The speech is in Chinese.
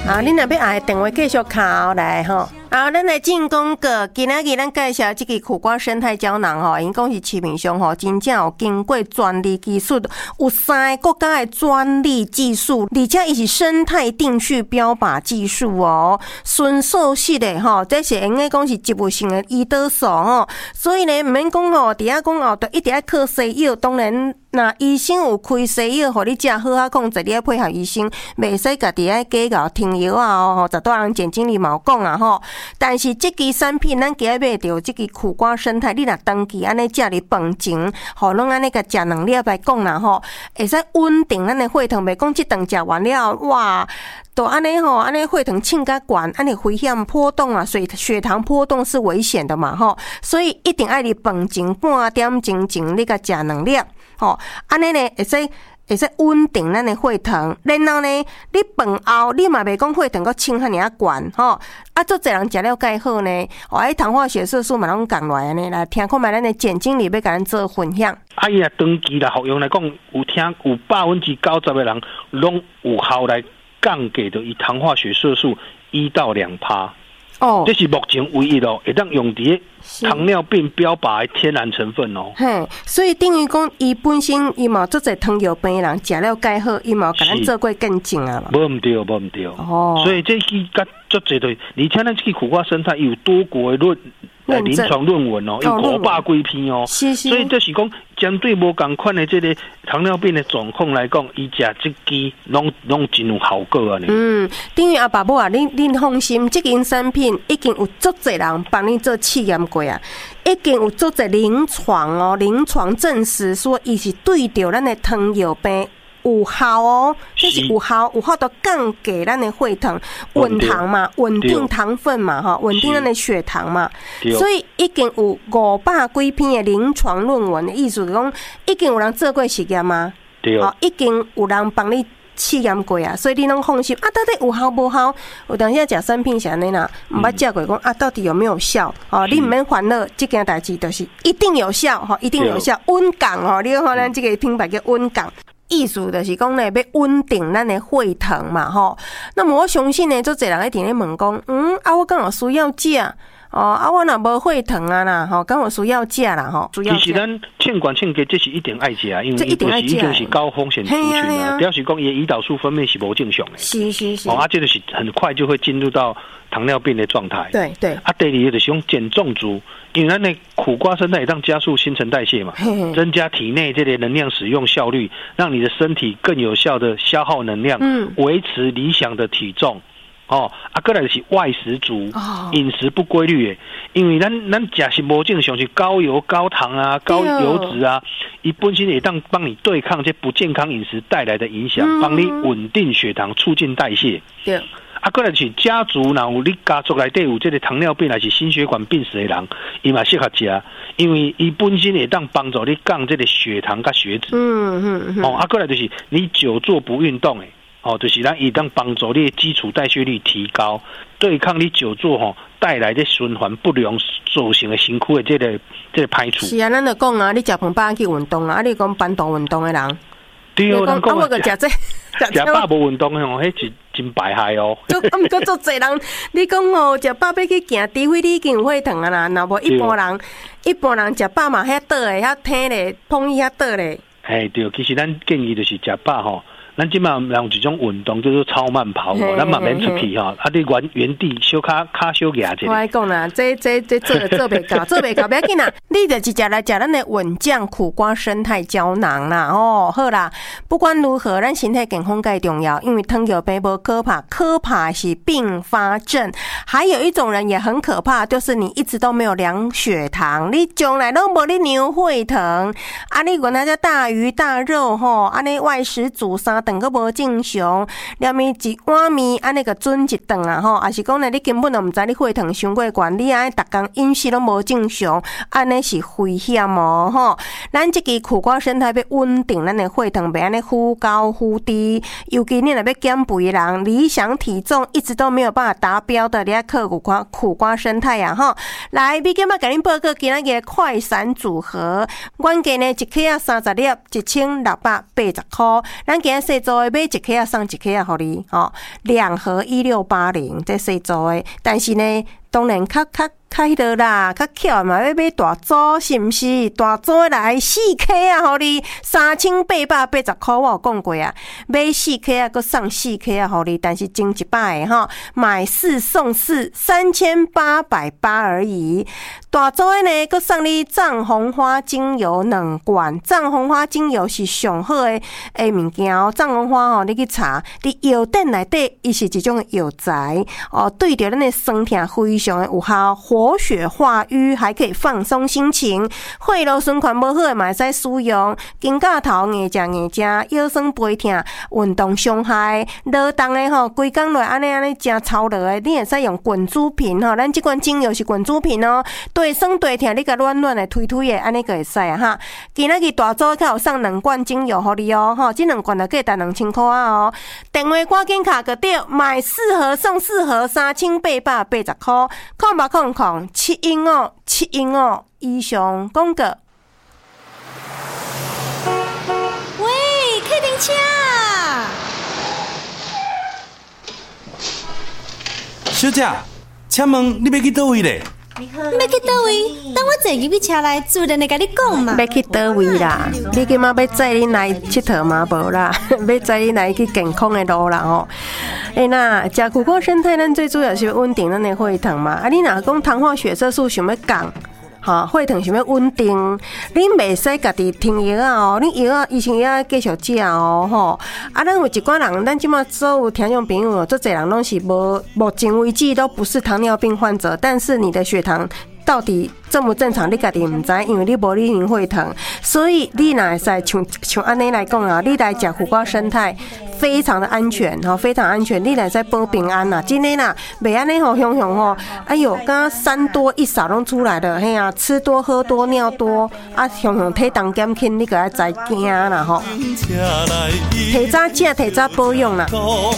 好，恁若要爱电话继续敲来吼。好，咱来进广告。今仔日咱介绍这个苦瓜生态胶囊吼，因讲是市面上吼真正有经过专利技术，有3个国家的专利技术，而且伊是生态定序标靶技术哦，纯素食的吼，这是应该讲是植物性的胰岛素吼，所以呢，毋免讲吼，伫遐讲哦，就一直要靠西药，当然。那医生有开西药，互你食好啊，控制你要配合医生，袂使家己爱加熬停药啊吼，十多人简经理嘛有讲啊吼。但是这支产品，咱今日买到这个苦瓜生态，你若长期安尼食伫饭前，吼，拢安尼甲食2粒来讲啦吼，会使稳定咱的血糖，袂讲即顿食完了，哇！都安尼吼，安尼血糖冲甲悬，安尼危险波动啊，血糖波动是危险的嘛吼，所以一定爱伫饭前半点钟前，你甲食2粒。吼，安尼呢会使稳定咱的血糖，然后呢，你饭后你嘛袂讲血糖阁冲遐尔悬吼，啊，足侪人食了介好呢，迄糖化血色素嘛拢降落来安尼啦，听看觅咱的简经理要甲咱做分享。 啊，伊若长期来服用来讲，有90%的人拢有效来降低到伊糖化血色素1到2%。哦，这是目前唯一咯，会当用伫糖尿病标靶的天然成分哦。 嘿，所以等于讲，伊本身伊嘛做侪糖尿病人食了介好，伊嘛甲咱做过更正啊嘛。 无毋对，无毋对。哦，所以这是甲足侪对，而且咱这个苦瓜生态有多国的临床论文哦，有500几篇哦。是。所以这是讲针对无共款的这个糖尿病的状况来讲，伊食这支拢真有效果啊。 等于阿爸母啊，恁放心，这件产品已经有足侪人帮你做试验过啊，已经有足侪临床证实说，伊是对着咱的糖尿病有效哦，这是有效到降低咱的血糖、稳糖嘛，稳定糖分嘛，哈，稳定咱的血糖嘛。所以已经有500几篇的临床论文的意思，讲已经有人做过实验嘛，哦，已经有人帮你试验过啊，所以你拢放心啊。到底有效无效？有当时食产品是安尼啦，毋捌食过讲啊，到底有没有效？哦，你毋免烦恼，这件代志就是一定有效，哈，一定有效，稳降哦。你看咱这个品牌叫稳降。意思就是讲呢，要稳定咱的血糖嘛，吼。那么我相信呢，足侪人一定咧问讲，我刚好需要食。我若无血糖啊啦，吼，敢有需要食啦，吼。其实咱欠管欠给这是一定爱食，因为伊就是已经是高风险族群啊，表示讲伊胰岛素分泌是无正常的。是。这个是很快就会进入到糖尿病的状态。对。第二个就是用减重族，因为咱的苦瓜生态让加速新陈代谢嘛，增加体内这类能量使用效率，让你的身体更有效的消耗能量，维持理想的体重。再来就是外食族，饮食不规律的，因为咱食是无正常，是高油、高糖啊、高油脂啊，伊本身也当帮你对抗这不健康饮食带来的影响，帮你稳定血糖，促进代谢。对。再来就是家族，然后你家族内底有这个糖尿病还是心血管病史的人，伊嘛适合食，因为伊本身也当帮助你降这个血糖跟血脂。再来就是你久坐不运动的。就是咱伊当帮助你的基础代谢率提高，对抗你久坐带来的循环不良造成的身躯的这个排除。是啊，咱就讲啊，你食饭饱去运动啊，你讲ban度运动的人，对哦，咱讲我个食这食饱无运动的迄是真败害哦。毋过做侪人，你讲食饱要去行，除非你已经有血糖啊啦，若无一般人食饱嘛遐倒的遐挺咧，碰伊遐倒咧。对，其实咱建议就是食饱咱即马有一种运动叫做超慢跑，咱慢慢出去你原地小卡小夹者。我来讲啦，这做袂到，做袂到，不要紧啦。你就是食来食咱的稳降苦瓜生态胶囊啦，好啦。不管如何，咱身体健康最重要，因为糖尿病无可怕是并发症。还有一种人也很可怕，就是你一直都没有量血糖，你从来都无你量血糖，你原来只大鱼大肉安尼外食煮3顿个无正常，连面一碗面安尼个准一顿啊还是讲呢，你根本就毋知你血糖伤过悬，你安尼逐工饮食都无正常，安尼是危险哦咱这个苦瓜生态要稳定咱的血糖，袂安尼忽高忽低，尤其你若要减肥的人，理想体重一直都没有办法达标的，你要靠苦瓜生态啊来，咪今仔甲恁报告今仔日快闪组合，原价呢一克30粒1680块，咱今仔说细组的买1颗送1颗互你哦，2盒1680，这细组的，但是呢，当然较迄个啦，较巧嘛，要买大组是毋是？大组来4颗啊，互你3880块，我有讲过啊，买4颗啊，佮送4颗啊，互你，但是争一摆的吼，买4送4，3880而已。大组的呢，佮送你藏红花精油2罐，藏红花精油是上好的物件哦。藏红花吼，你去查，伫药店内底，伊是一种药材哦，对着咱的酸痛非常的有效。活血化瘀，还可以放松心情。血路循环无好的嘛会使使用。金甲头硬食，腰酸背痛，运动伤害。劳动的吼，规工落安尼食操劳的，你会使用滚珠瓶吼。咱即款精油是滚珠瓶哦，对酸对痛，你甲软软的推的，安尼个会使啊哈。今仔日大组较有送2罐精油互你哦，吼，这2罐就计值2000块啊哦。电话赶紧卡个对，买4盒送4盒，3880块，0800715以上广告。 喂，客停车！ 小姐，请问你要去倒位咧？ 要去倒位？等我坐入去车内，自然会甲你讲嘛。 要去倒位啦？你今仔要载你来佚佗嘛？无啦，要载你来去健康的路啦吼。那食苦瓜生态，咱最主要是稳定咱的血糖嘛。啊，你若讲糖化血色素想要降，血糖想要稳定，你袂使家己停药啊哦，你药啊医生药啊继续食哦吼。啊，咱有一寡人，咱即马所有听众朋友，足侪人拢是目前为止都不是糖尿病患者，但是你的血糖到底正不正常，你家己唔知，因为你无你血糖，所以你若会使像安尼来讲啊，你来食苦瓜生态非常的安全哈，非常安全，你来使保平安啦，真的啦，袂安尼吼，熊吼，哎哟，刚刚3多1少拢出来了，嘿啊，吃多喝多尿多啊，熊体重减轻，你个要知惊啦吼，提早食提早保养啦。